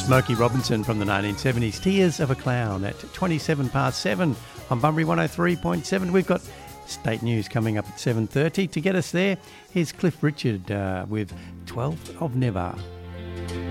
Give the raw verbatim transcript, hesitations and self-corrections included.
Smokey Robinson from the nineteen seventies, Tears of a Clown at twenty-seven past seven on Bunbury one oh three point seven. We've got state news coming up at seven thirty. To get us there, here's Cliff Richard uh, with twelfth of Never.